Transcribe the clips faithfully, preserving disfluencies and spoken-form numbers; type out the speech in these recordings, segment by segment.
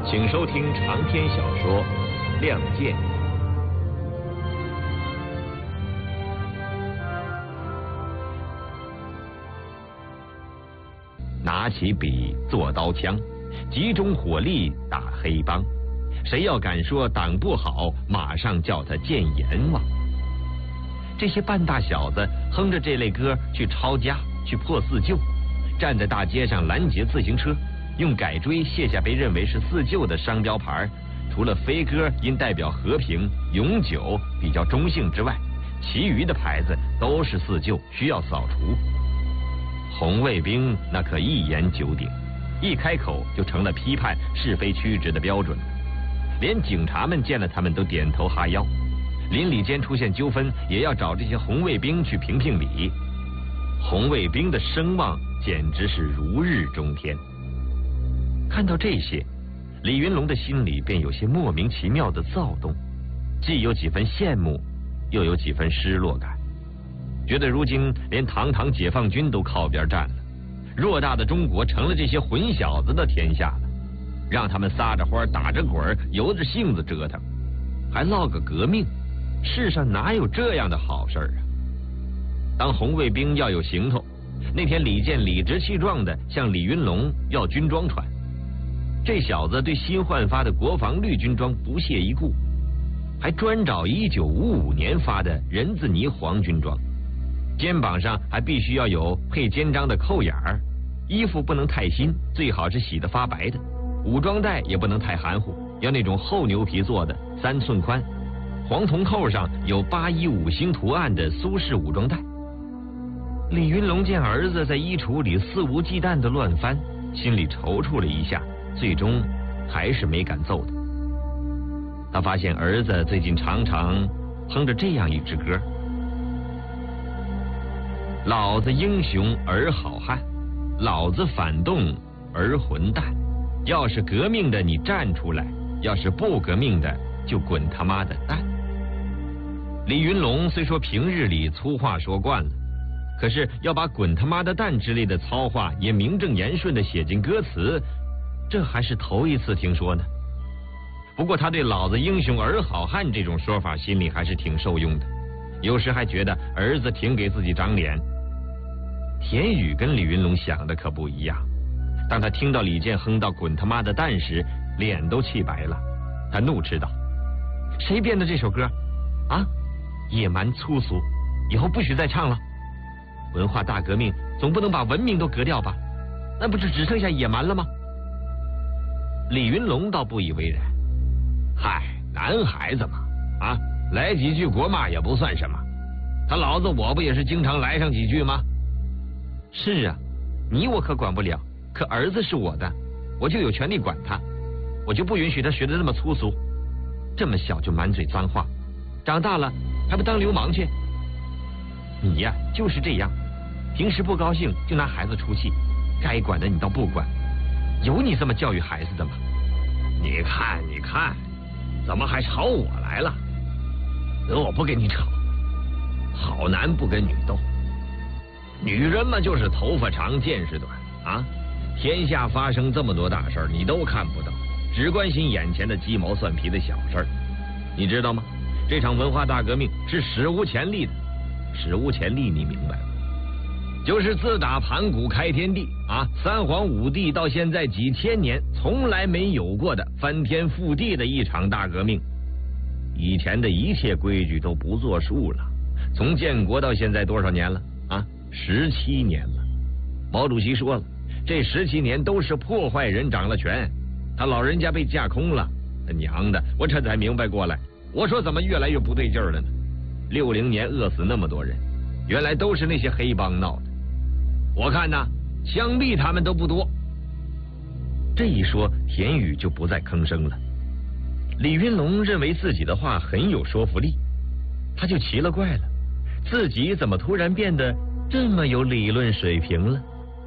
请收听长篇小说《亮剑》。拿起笔做刀枪，集中火力打黑帮。谁要敢说党不好，马上叫他见阎王。这些半大小子哼着这类歌去抄家，去破四旧，站在大街上拦截自行车，用改锥卸下被认为是四旧的商标牌。除了飞鸽因代表和平、永久比较中性之外，其余的牌子都是四旧，需要扫除。红卫兵那可一言九鼎，一开口就成了批判是非曲直的标准，连警察们见了他们都点头哈腰。邻里间出现纠纷，也要找这些红卫兵去评评理。红卫兵的声望简直是如日中天。看到这些，李云龙的心里便有些莫名其妙的躁动，既有几分羡慕，又有几分失落感，觉得如今连堂堂解放军都靠边站了，偌大的中国成了这些混小子的天下了，让他们撒着欢打着滚由着性子折腾，还闹个革命，世上哪有这样的好事啊？当红卫兵要有行头，那天李健理直气壮地向李云龙要军装穿，这小子对新换发的国防绿军装不屑一顾，还专找一九五五年发的人字呢黄军装，肩膀上还必须要有配肩章的扣眼儿，衣服不能太新，最好是洗得发白的，武装带也不能太含糊，要那种厚牛皮做的，三寸宽，黄铜扣上有八一五星图案的苏式武装带。李云龙见儿子在衣橱里肆无忌惮地乱翻，心里踌躇了一下，最终还是没敢奏他。他发现儿子最近常常哼着这样一支歌：老子英雄儿好汉，老子反动儿混蛋，要是革命的你站出来，要是不革命的就滚他妈的蛋。李云龙虽说平日里粗话说惯了，可是要把滚他妈的蛋之类的糙话也名正言顺地写进歌词，这还是头一次听说呢。不过他对老子英雄儿好汉这种说法心里还是挺受用的，有时还觉得儿子挺给自己长脸。田宇跟李云龙想的可不一样，当他听到李健哼到滚他妈的蛋时，脸都气白了。他怒斥道：谁编的这首歌啊？野蛮粗俗，以后不许再唱了。文化大革命总不能把文明都革掉吧？那不是只剩下野蛮了吗？李云龙倒不以为然：嗨，男孩子嘛，啊，来几句国骂也不算什么，他老子我不也是经常来上几句吗？是啊，你我可管不了，可儿子是我的，我就有权利管他，我就不允许他学得那么粗俗，这么小就满嘴脏话，长大了还不当流氓去？你呀就是这样，平时不高兴就拿孩子出气，该管的你倒不管，有你这么教育孩子的吗？你看你看，怎么还吵我来了？我不跟你吵，好男不跟女斗，女人嘛就是头发长见识短啊！天下发生这么多大事你都看不到，只关心眼前的鸡毛蒜皮的小事儿。你知道吗？这场文化大革命是史无前例的。史无前例你明白吗？就是自打盘古开天地啊，三皇五帝到现在几千年从来没有过的翻天覆地的一场大革命。以前的一切规矩都不作数了，从建国到现在多少年了啊？十七年了。毛主席说了，这十七年都是破坏人掌了权，他老人家被架空了。他娘的，我这才明白过来，我说怎么越来越不对劲儿了呢？六零年饿死那么多人，原来都是那些黑帮闹的。我看呐，枪毙他们都不多。这一说，田宇就不再吭声了。李云龙认为自己的话很有说服力，他就奇了怪了，自己怎么突然变得这么有理论水平了？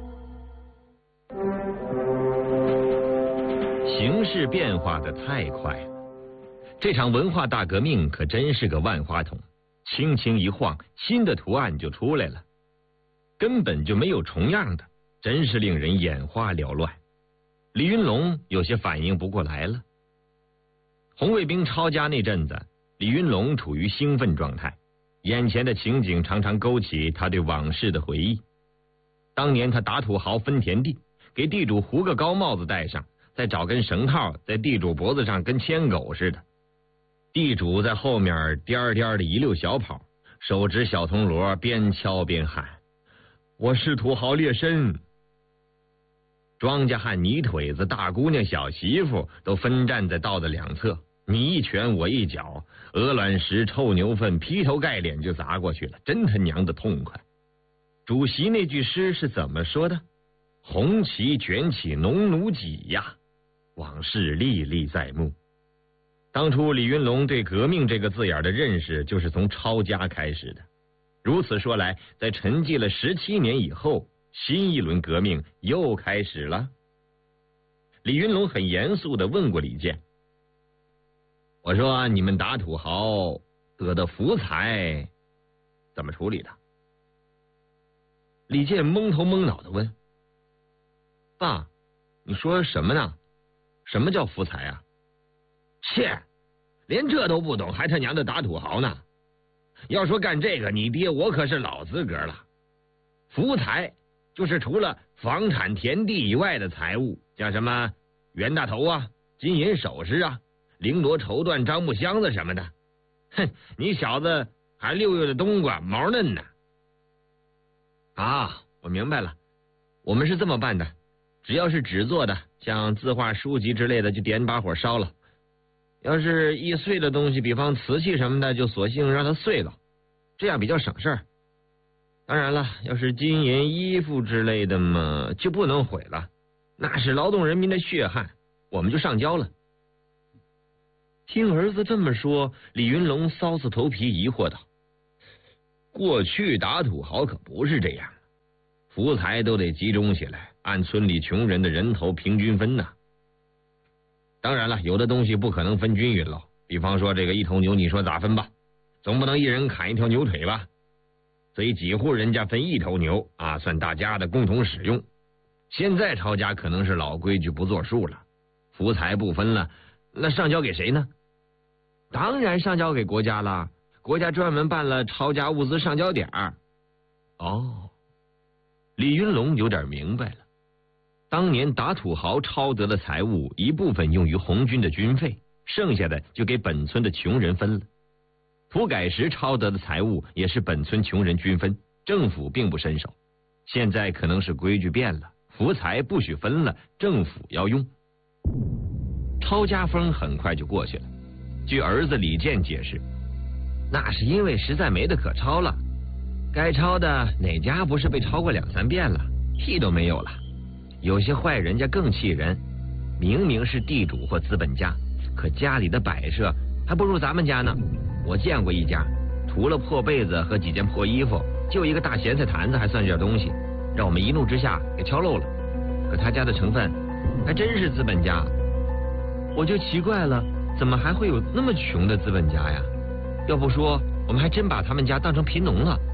形势变化的太快了，这场文化大革命可真是个万花筒，轻轻一晃，新的图案就出来了，根本就没有重样的，真是令人眼花缭乱。 李云龙有些反应不过来了。红卫兵抄家那阵子，李云龙处于兴奋状态，眼前的情景常常勾起他对往事的回忆。当年他打土豪分田地，给地主糊个高帽子戴上，再找根绳套在地主脖子上跟牵狗似的，地主在后面颠颠的一溜小跑，手执小铜锣边敲边喊：我是土豪劣绅。庄稼汉、泥腿子、大姑娘、小媳妇都分站在道的两侧，你一拳我一脚，鹅卵石、臭牛粪劈头盖脸就砸过去了，真他娘的痛快。主席那句诗是怎么说的？红旗卷起农奴脊呀，往事历历在目。当初李云龙对革命这个字眼的认识就是从抄家开始的。如此说来，在沉寂了十七年以后，新一轮革命又开始了。李云龙很严肃地问过李健：我说你们打土豪得的福财怎么处理的？李健蒙头蒙脑地问：爸，你说什么呢？什么叫福财啊？切，连这都不懂，还他娘的打土豪呢？要说干这个，你爹我可是老资格了。福财就是除了房产田地以外的财物，像什么袁大头啊、金银首饰啊、绫罗绸缎、樟木箱子什么的。哼，你小子还六月的冬瓜毛嫩呢。啊，我明白了，我们是这么办的，只要是纸做的，像字画、书籍之类的，就点把火烧了。要是易碎的东西，比方瓷器什么的，就索性让它碎了，这样比较省事儿。当然了，要是金银衣服之类的嘛，就不能毁了，那是劳动人民的血汗，我们就上交了。听儿子这么说，李云龙搔搔头皮，疑惑道：过去打土豪可不是这样，福财都得集中起来，按村里穷人的人头平均分呐。当然了，有的东西不可能分均匀了，比方说这个一头牛，你说咋分吧？总不能一人砍一条牛腿吧？所以几户人家分一头牛啊，算大家的共同使用。现在抄家可能是老规矩不作数了，福财不分了，那上交给谁呢？当然上交给国家了，国家专门办了抄家物资上交点儿。哦，李云龙有点明白了。当年打土豪抄得的财物，一部分用于红军的军费，剩下的就给本村的穷人分了。土改时抄得的财物也是本村穷人均分，政府并不伸手。现在可能是规矩变了，福财不许分了，政府要用。抄家风很快就过去了。据儿子李健解释，那是因为实在没得可抄了，该抄的哪家不是被抄过两三遍了，屁都没有了。有些坏人家更气人，明明是地主或资本家，可家里的摆设还不如咱们家呢。我见过一家，除了破被子和几件破衣服，就一个大咸菜坛子还算是点东西，让我们一怒之下给敲漏了。可他家的成分还真是资本家，我就奇怪了，怎么还会有那么穷的资本家呀？要不说我们还真把他们家当成贫农了。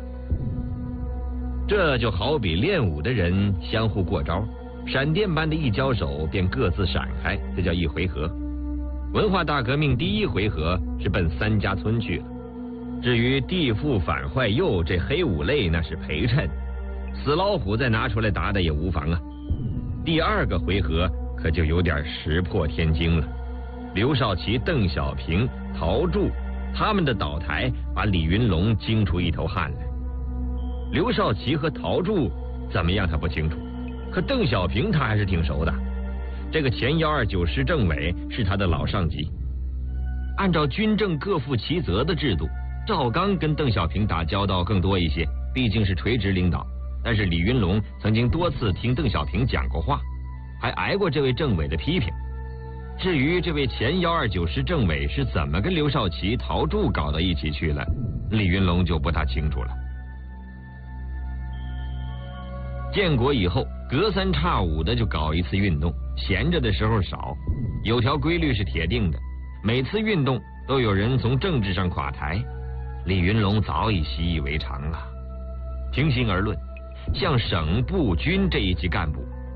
这就好比练武的人相互过招，闪电般的一交手便各自闪开，这叫一回合。文化大革命第一回合是奔三家村去了，至于地富反坏右这黑五类那是陪衬，死老虎再拿出来打打也无妨啊。第二个回合可就有点石破天惊了，刘少奇、邓小平、陶铸他们的倒台把李云龙惊出一头汗来。刘少奇和陶铸怎么样他不清楚，可邓小平他还是挺熟的，这个前幺二九师政委是他的老上级。按照军政各负其责的制度，赵刚跟邓小平打交道更多一些，毕竟是垂直领导。但是李云龙曾经多次听邓小平讲过话，还挨过这位政委的批评。至于这位前幺二九师政委是怎么跟刘少奇、陶铸搞到一起去了，李云龙就不大清楚了。建国以后，隔三差五的就搞一次运动，闲着的时候少。有条规律是铁定的，每次运动都有人从政治上垮台。李云龙早已习以为常了。平心而论，像省部军这一级干部，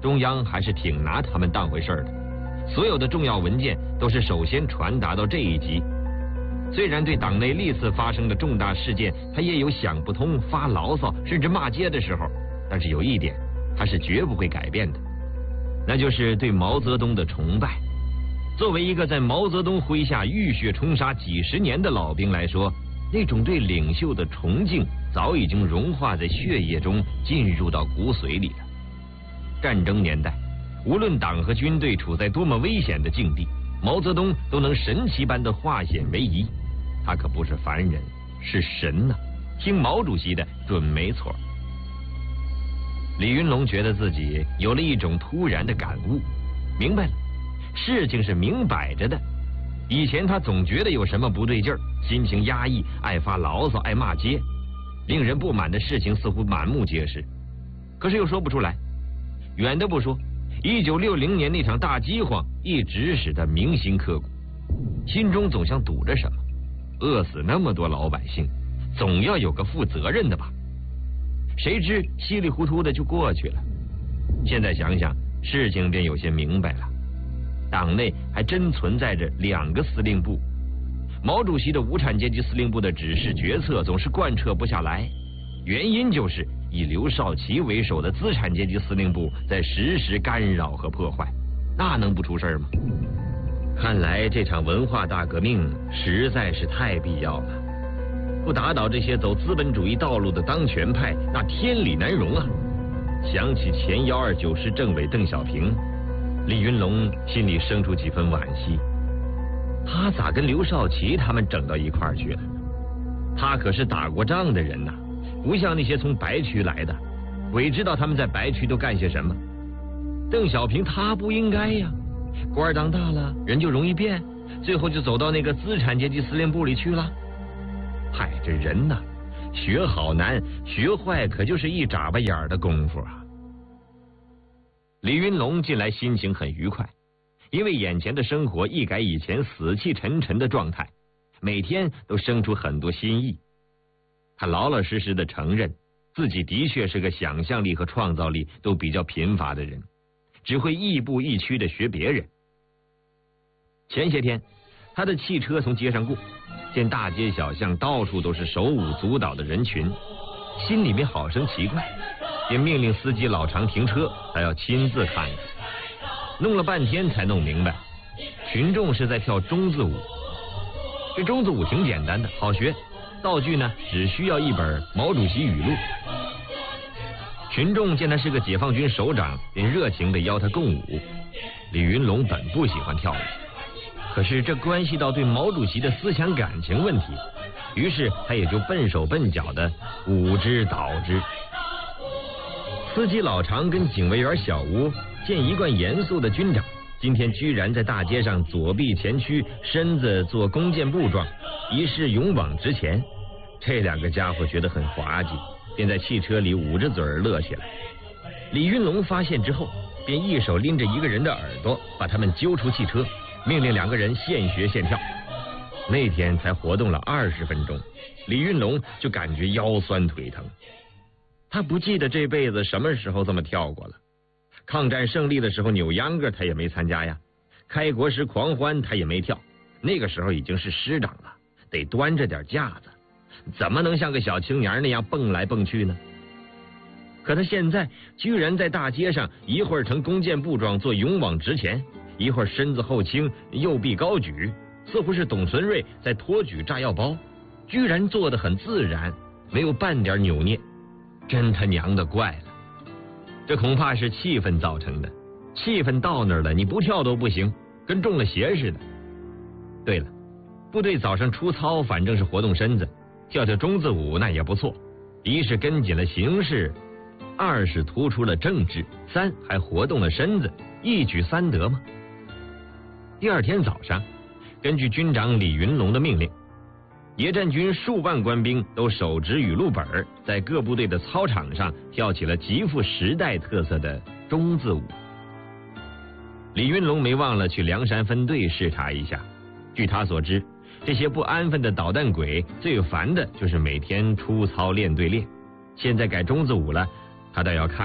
中央还是挺拿他们当回事的，所有的重要文件都是首先传达到这一级。虽然对党内历次发生的重大事件，他也有想不通、发牢骚甚至骂街的时候，但是有一点他是绝不会改变的，那就是对毛泽东的崇拜。作为一个在毛泽东麾下浴血冲杀几十年的老兵来说，那种对领袖的崇敬早已经融化在血液中，进入到骨髓里了。战争年代，无论党和军队处在多么危险的境地，毛泽东都能神奇般的化险为夷。他可不是凡人，是神呐、啊！听毛主席的准没错。李云龙觉得自己有了一种突然的感悟，明白了，事情是明摆着的。以前他总觉得有什么不对劲儿，心情压抑，爱发牢骚，爱骂街，令人不满的事情似乎满目皆是，可是又说不出来。远的不说，一九六零年那场大饥荒一直使他铭心刻骨，心中总像堵着什么，饿死那么多老百姓，总要有个负责任的吧。谁知稀里糊涂的就过去了。现在想想，事情便有些明白了。党内还真存在着两个司令部，毛主席的无产阶级司令部的指示决策总是贯彻不下来，原因就是以刘少奇为首的资产阶级司令部在时时干扰和破坏，那能不出事吗？看来这场文化大革命实在是太必要了，不打倒这些走资本主义道路的当权派，那天理难容啊！想起前幺二九师政委邓小平，李云龙心里生出几分惋惜。他咋跟刘少奇他们整到一块儿去了？他可是打过仗的人呐，不像那些从白区来的，鬼知道他们在白区都干些什么。邓小平他不应该呀，官当大了，人就容易变，最后就走到那个资产阶级司令部里去了。嗨，这人呐，学好难，学坏可就是一眨巴眼儿的功夫啊。李云龙近来心情很愉快，因为眼前的生活一改以前死气沉沉的状态，每天都生出很多新意。他老老实实的承认，自己的确是个想象力和创造力都比较贫乏的人，只会亦步亦趋的学别人。前些天，他的汽车从街上过，见大街小巷到处都是手舞足蹈的人群，心里面好生奇怪，便命令司机老常停车，他要亲自看看。弄了半天才弄明白，群众是在跳中字舞。这中字舞挺简单的，好学，道具呢只需要一本毛主席语录。群众见他是个解放军首长，便热情地邀他共舞。李云龙本不喜欢跳舞，可是这关系到对毛主席的思想感情问题，于是他也就笨手笨脚的舞之蹈之。司机老常跟警卫员小吴见一贯严肃的军长，今天居然在大街上左臂前屈，身子做弓箭步状，一世勇往直前。这两个家伙觉得很滑稽，便在汽车里捂着嘴儿乐起来。李云龙发现之后，便一手拎着一个人的耳朵，把他们揪出汽车，命令两个人现学现跳。那天才活动了二十分钟，李云龙就感觉腰酸腿疼。他不记得这辈子什么时候这么跳过了。抗战胜利的时候扭秧歌他也没参加呀，开国时狂欢他也没跳，那个时候已经是师长了，得端着点架子，怎么能像个小青年那样蹦来蹦去呢？可他现在居然在大街上一会儿呈弓箭步状做勇往直前，一会儿身子后倾，右臂高举，似乎是董存瑞在托举炸药包，居然做得很自然，没有半点扭捏，真他娘的怪了。这恐怕是气氛造成的，气氛到那儿了，你不跳都不行，跟中了邪似的。对了，部队早上出操反正是活动身子，跳跳中字舞那也不错，一是跟紧了形势，二是突出了政治，三还活动了身子，一举三得嘛。第二天早上，根据军长李云龙的命令，野战军数万官兵都手执语录本，在各部队的操场上跳起了极富时代特色的中字舞。李云龙没忘了去梁山分队视察一下，据他所知，这些不安分的捣蛋鬼最烦的就是每天出操练队练，现在改中字舞了，他倒要看看这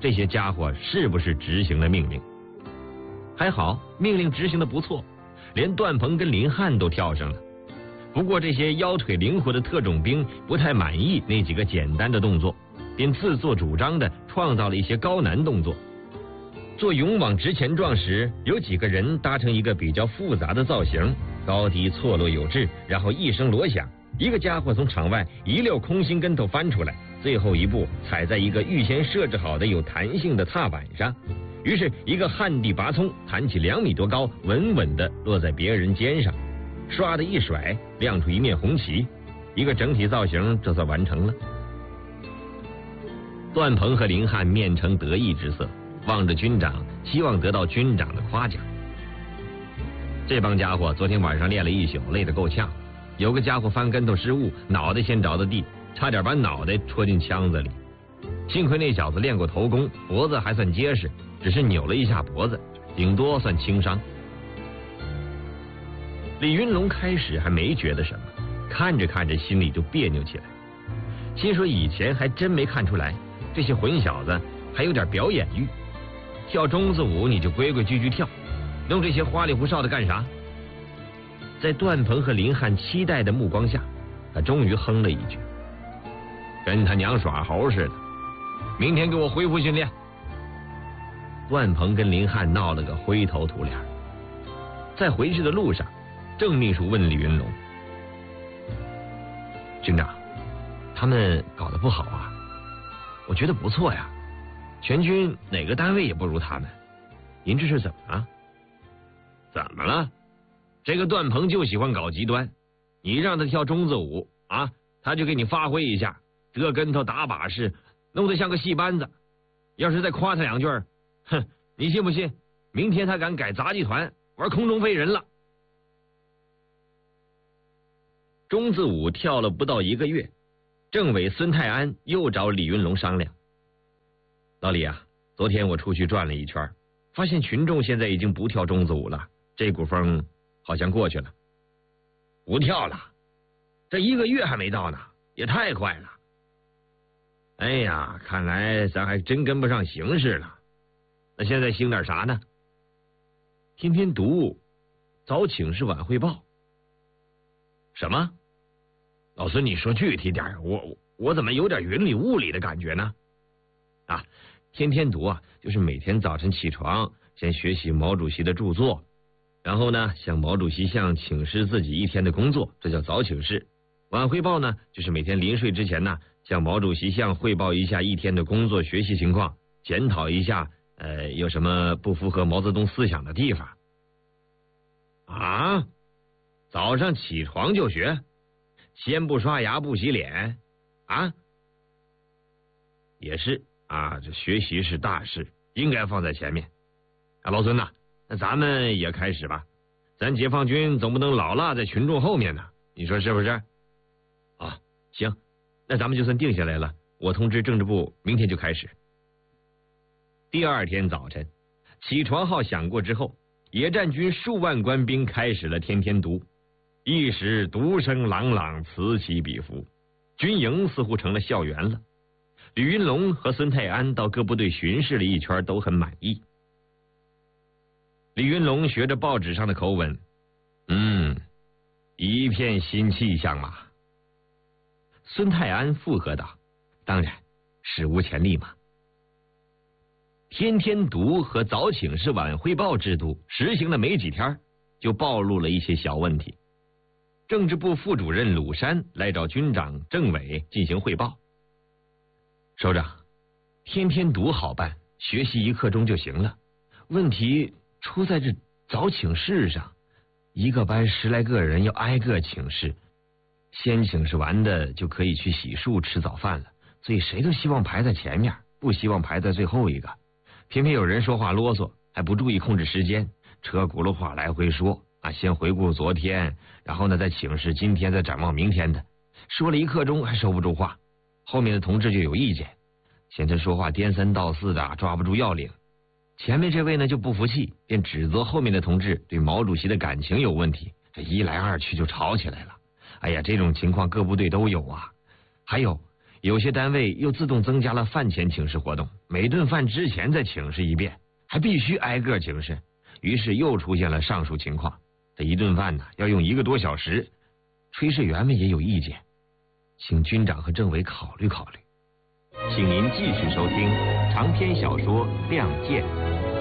这些家伙是不是执行了命令。还好，命令执行的不错，连段鹏跟林汉都跳上了。不过这些腰腿灵活的特种兵不太满意那几个简单的动作，便自作主张的创造了一些高难动作。做勇往直前状时，有几个人搭成一个比较复杂的造型，高低错落有致，然后一声锣响，一个家伙从场外一溜空心跟头翻出来，最后一步踩在一个预先设置好的有弹性的踏板上，于是一个旱地拔葱弹起两米多高，稳稳地落在别人肩上，唰的一甩，亮出一面红旗，一个整体造型这算完成了。段鹏和林汉面呈得意之色，望着军长，希望得到军长的夸奖。这帮家伙昨天晚上练了一宿，累得够呛。有个家伙翻跟头失误，脑袋先着的地，差点把脑袋戳进枪子里。幸亏那小子练过头功，脖子还算结实，只是扭了一下脖子，顶多算轻伤。李云龙开始还没觉得什么，看着看着心里就别扭起来，心说以前还真没看出来这些混小子还有点表演欲。跳中字舞你就规规矩矩跳，弄这些花里胡哨的干啥？在段鹏和林汉期待的目光下，他终于哼了一句：“跟他娘耍猴似的，明天给我恢复训练。”段鹏跟林汉闹了个灰头土脸。在回去的路上，郑秘书问李云龙：“军长，他们搞得不好啊？我觉得不错呀，全军哪个单位也不如他们，您这是怎么了？”“怎么了？这个段鹏就喜欢搞极端，你让他跳中字舞啊，他就给你发挥一下，折跟头打把式，弄得像个戏班子。要是再夸他两句，哼，你信不信明天他敢改杂技团玩空中飞人了？”中字舞跳了不到一个月，政委孙泰安又找李云龙商量：“老李啊，昨天我出去转了一圈，发现群众现在已经不跳中字舞了，这股风好像过去了。”“不跳了？这一个月还没到呢，也太快了。”“哎呀，看来咱还真跟不上形势了。那现在兴点啥呢？”“天天读早请示晚汇报。”“什么？老孙你说具体点，我我怎么有点云里雾里的感觉呢？”“啊，天天读啊，就是每天早晨起床先学习毛主席的著作，然后呢向毛主席像请示自己一天的工作，这叫早请示。晚汇报呢，就是每天临睡之前呢向毛主席像汇报一下一天的工作学习情况，检讨一下呃有什么不符合毛泽东思想的地方。”“啊，早上起床就学，先不刷牙不洗脸啊？”“也是啊，这学习是大事，应该放在前面。啊，老孙呐，那咱们也开始吧，咱解放军总不能老落在群众后面呢，你说是不是？”“啊，行，那咱们就算定下来了，我通知政治部明天就开始。”第二天早晨，起床号响过之后，野战军数万官兵开始了天天读，一时读声朗朗，此起彼伏，军营似乎成了校园了。李云龙和孙泰安到各部队巡视了一圈，都很满意。李云龙学着报纸上的口吻：“嗯，一片新气象嘛。”孙泰安附和道：“当然，史无前例嘛。”天天读和早请示晚汇报制度实行了没几天，就暴露了一些小问题。政治部副主任鲁山来找军长、政委进行汇报：“首长，天天读好办，学习一刻钟就行了，问题出在这早请示上，一个班十来个人要挨个请示，先请示完的就可以去洗漱吃早饭了，所以谁都希望排在前面，不希望排在最后一个。偏偏有人说话啰嗦，还不注意控制时间，车轱辘话来回说啊，先回顾昨天，然后呢再请示今天，再展望明天的，说了一刻钟还收不住话，后面的同志就有意见，嫌他说话颠三倒四的，抓不住要领。前面这位呢就不服气，便指责后面的同志对毛主席的感情有问题，这一来二去就吵起来了。哎呀，这种情况各部队都有啊。还有有些单位又自动增加了饭前请示活动，每顿饭之前再请示一遍，还必须挨个请示。于是又出现了上述情况，这一顿饭呢要用一个多小时。炊事员们也有意见，请军长和政委考虑考虑。请您继续收听长篇小说《亮剑》，